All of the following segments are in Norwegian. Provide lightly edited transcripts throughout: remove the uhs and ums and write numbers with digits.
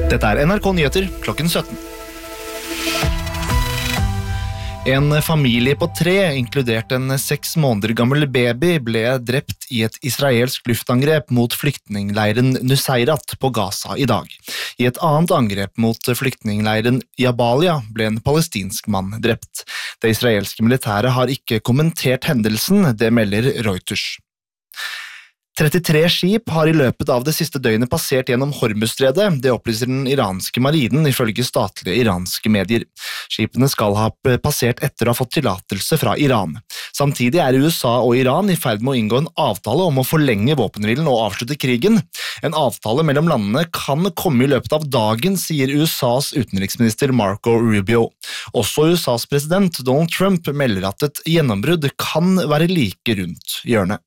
Dette NRK Nyheter klokken 17. En familie på 3, inkludert en 6 måneder gammel baby, ble drept i et israelsk luftangrep mot flyktningleiren Nuseirat på Gaza i dag. I et annet angrep mot flyktningleiren Jabalia ble en palestinsk mann drept. Det israelske militæret har ikke kommentert hendelsen, det melder Reuters. 33 skip har i løpet av det siste døgnet passert gjennom Hormuzstredet, det opplyser den iranske marinen ifølge statlige iranske medier. Skipene skal ha passert etter å ha fått tillatelse fra Iran. Samtidig er USA og Iran i ferd med å inngå en avtale om å forlenge våpenhvilen og avslutte krigen. En avtale mellom landene kan komme i løpet av dagen, sier USAs utenriksminister Marco Rubio. Også USAs president Donald Trump melder at et gjennombrudd kan være like rundt hjørnet.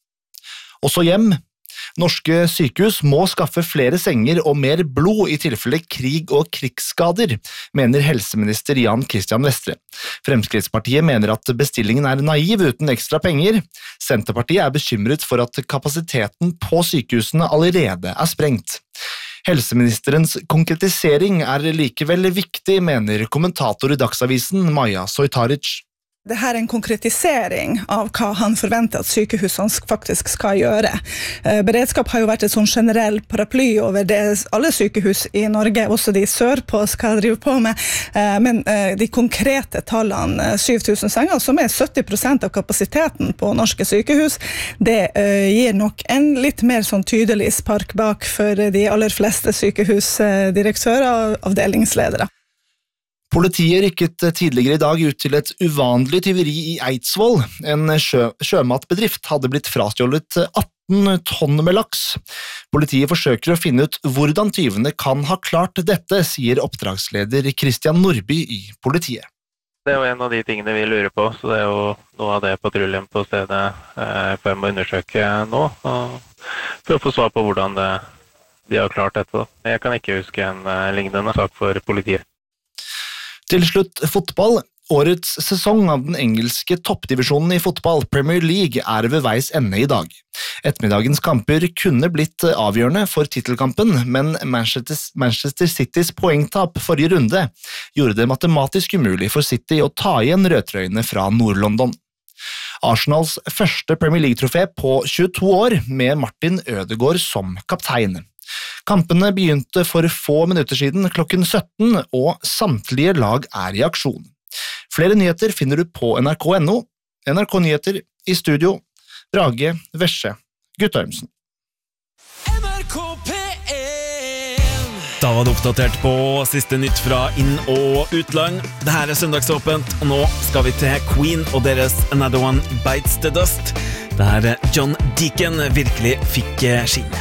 Også hjem. Norske sykehus må skaffe flere senger og mer blod i tilfelle krig og krigsskader, mener helseminister Jan Christian Vestre. Fremskrittspartiet mener at bestillingen er naiv uten ekstra penger. Senterpartiet er bekymret for at kapasiteten på sykehusene allerede er sprengt. Helseministerens konkretisering er likevel viktig, mener kommentator i Dagsavisen Maja Sojtaric. Det her er en konkretisering av hva han forventer at sykehusene faktisk skal gjøre. Beredskap har jo vært et sånn generell paraply over det alle sykehus i Norge, også de sørpå, skal drive på med. Men de konkrete tallene, 7000 senger, som er 70% av kapasiteten på norske sykehus, det gir nok en litt mer sånn tydelig spark bak for de aller fleste sykehusdirektører og avdelingsledere. Politiet rykket tidligere i dag ut til et uvanlig tyveri i Eidsvoll. En sjømatbedrift hadde blitt frastjålet 18 tonn med laks. Politiet forsøker å finne ut hvordan tyvene kan ha klart dette, sier oppdragsleder Christian Nordby i politiet. Det er jo en av de tingene vi lurer på, så det er jo noe av det patruljen på stedet får må undersøke nå, for å få svar på hvordan de har klart dette. Jeg kan ikke huske en lignende sak for politiet. Til slutt fotball. Årets sesong av den engelske toppdivisjonen i fotball, Premier League, er ved veis ende i dag. Ettermiddagens kamper kunne blitt avgjørende for titelkampen, men Manchester Citys poengtap forrige runde gjorde det matematisk umulig for City å ta igjen rødtrøyene fra Nord-London. Arsenals første Premier League-trofé på 22 år med Martin Ødegaard som kaptein. Kampene begynte for få minutter siden klokken 17, og samtlige lag er i aksjon. Flere nyheter finner du på nrk.no. NRK Nyheter i studio, Brage Vesje Guttormsen. Da var det oppdatert på siste nytt fra inn- og utland. Dette er søndagsåpent, og nå skal vi til Queen og deres Another One Bites the Dust. Der John Deacon virkelig fikk skinn.